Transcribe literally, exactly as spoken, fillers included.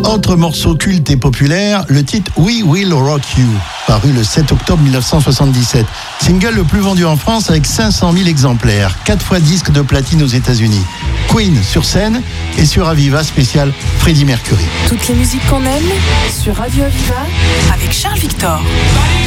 Autre morceau culte et populaire, le titre We Will Rock You, paru le sept octobre mille neuf cent soixante-dix-sept. Single le plus vendu en France avec cinq cent mille exemplaires, quatre fois disque de platine aux États-Unis. Queen sur scène et sur Aviva spécial Freddie Mercury. Toutes les musiques qu'on aime sur Radio Aviva avec Charles Victor.